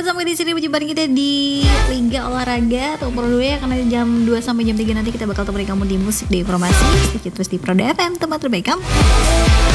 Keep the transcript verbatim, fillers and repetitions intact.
sahabat, sampai di sini perjumpaan kita di Liga Olahraga atau Pro dua ya, karena jam dua sampai jam tiga nanti kita bakal temenin kamu di musik, di informasi, sedikit terus di Pro F M, tempat terbaik kamu.